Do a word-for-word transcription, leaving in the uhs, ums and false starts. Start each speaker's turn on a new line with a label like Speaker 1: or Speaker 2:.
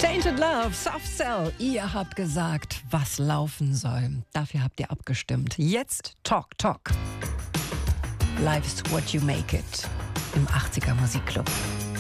Speaker 1: Tainted Love, Soft Cell. Ihr habt gesagt, was laufen soll. Dafür habt ihr abgestimmt. Jetzt Talk Talk. Life's what you make it. Im achtziger Musikclub.